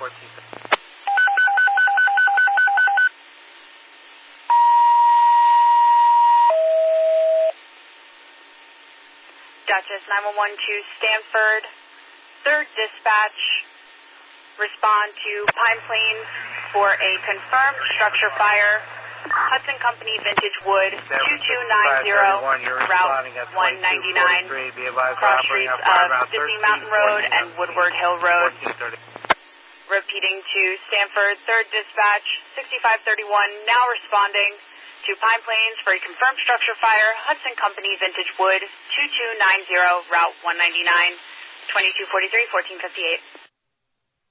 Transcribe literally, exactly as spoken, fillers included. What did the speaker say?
fourteen fifty. Duchess nine one one to Stanford, third dispatch, respond to Pine Plains for a confirmed structure fire, Hudson Company Vintage Wood, two two nine zero, Route one ninety-nine, cross streets of Disney Mountain Road and Woodward Hill Road. Repeating to Stanford, third dispatch, sixty-five thirty-one, now responding to Pine Plains for a confirmed structure fire, Hudson Company Vintage Wood, two two nine zero, Route one ninety-nine, twenty-two forty-three, fourteen fifty-eight.